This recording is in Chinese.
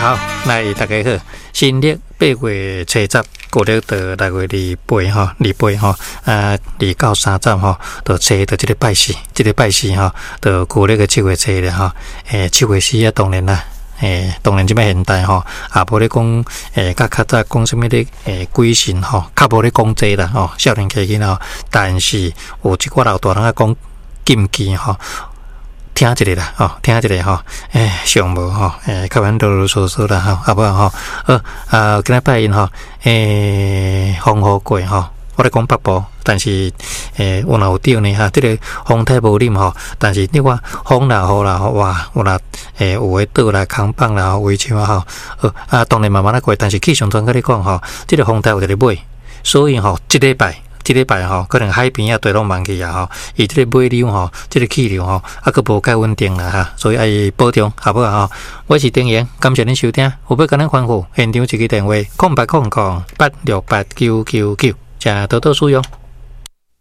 好，来大家好，新历8月初10，过了到6月28吼，28吼，2到3站吼，到初到这个拜四，吼，到过了个7月初了吼，7月4啊，当然啦。当然即摆现代吼，也无咧讲甲较早讲什么咧鬼神吼，较无咧讲这啦吼，少年家囡吼，但是有一寡老大人啊讲禁忌吼，听一个啦吼，听一个吼，上无吼，较慢啰啰嗦嗦啦吼，啊无吼，今仔拜因吼，风雨过吼。我咧讲北部，但是有哪有对呢哈？这个风太无啉吼，但是你看风啦雨啦哇，有啦有诶倒啦空棒啦围墙啊吼，当然慢慢啊过，但是气象专家咧讲吼，这个风台有一个尾，所以吼这礼拜吼，可能海边啊地拢慢去啊吼，伊这个尾流吼，这个气流吼，佫无介稳定啦哈，所以爱保重，好不好？我是丁言，感谢恁收听，有要甲咱欢呼，现场一个电话：0800868999，请多多使用。